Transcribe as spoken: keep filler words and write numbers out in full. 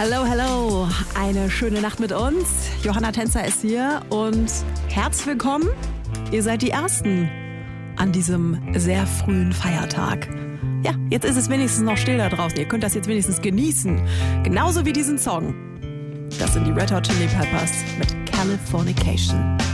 Hallo, hallo, eine schöne Nacht mit uns. Johanna Tänzer ist hier und herzlich willkommen. Ihr seid die Ersten an diesem sehr frühen Feiertag. Ja, jetzt ist es wenigstens noch still da draußen. Ihr könnt das jetzt wenigstens genießen. Genauso wie diesen Song. Das sind die Red Hot Chili Peppers mit Californication.